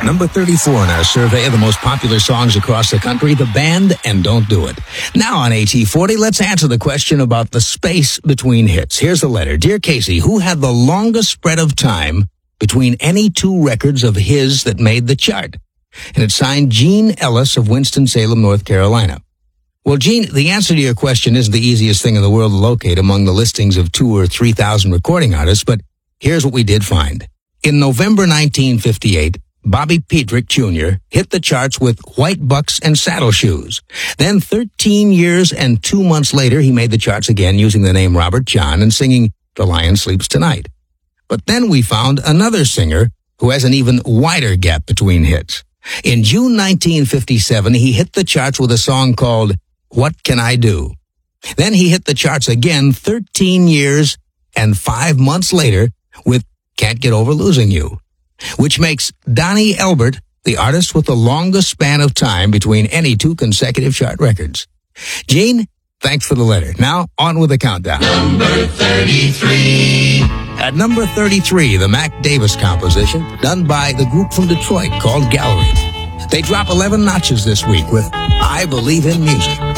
Number 34 in our survey of the most popular songs across the country, The Band and Don't Do It. Now on AT40, let's answer the question about the space between hits. Here's the letter. Dear Casey, who had the longest spread of time between any two records of his that made the chart? And it's signed Gene Ellis of Winston-Salem, North Carolina. Well, Gene, the answer to your question isn't the easiest thing in the world to locate among the listings of 2,000 or 3,000 recording artists, but here's what we did find. In November 1958, Bobby Petrick Jr. hit the charts with White Bucks and Saddle Shoes. Then 13 years and 2 months later, he made the charts again using the name Robert John and singing The Lion Sleeps Tonight. But then we found another singer who has an even wider gap between hits. In June 1957, he hit the charts with a song called What Can I Do? Then he hit the charts again 13 years and 5 months later with Can't Get Over Losing You, which makes Donnie Elbert the artist with the longest span of time between any two consecutive chart records. Gene, thanks for the letter. Now, on with the countdown. Number 33. At number 33, the Mac Davis composition, done by the group from Detroit called Gallery. They drop 11 notches this week with I Believe in Music.